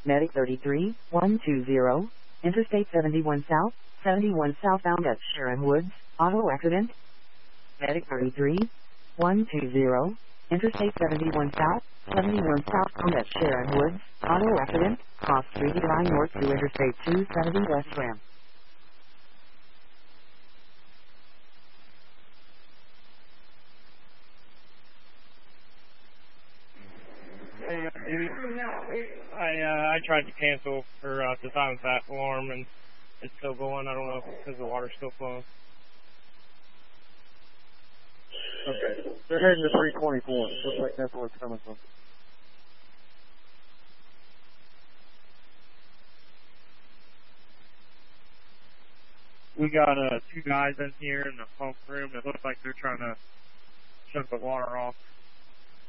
Medic 33, 120, Interstate 71 South, 71 southbound at Sharon Woods, auto accident. Medic 33, 120, Interstate 71 South, 71 southbound at Sharon Woods, auto accident, cross 3 line north to Interstate 270 west ramp. I tried to cancel for to silence that alarm, and it's still going. I don't know if it's because the water's still flowing. Okay. They're heading to 324. Looks like that's where it's coming from. We got two guys in here in the pump room. It looks like they're trying to shut the water off.